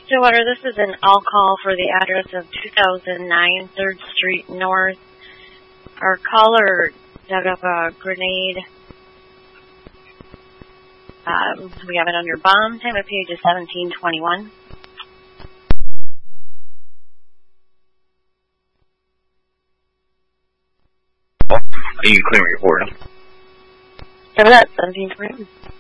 Stillwater, this is an all-call for the address of 2009 3rd Street North. Our caller dug up a grenade. We have it under bomb. Time of page is 17:21. You can clear your report. Cover that, 17:21.